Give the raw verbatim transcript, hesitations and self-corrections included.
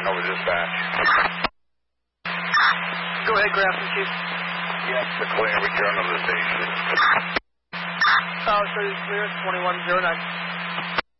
Nova dispatch. Go ahead, Grafton, Chief. Yes, the clear return of the station. Oh, so it's clear, twenty-one oh nine.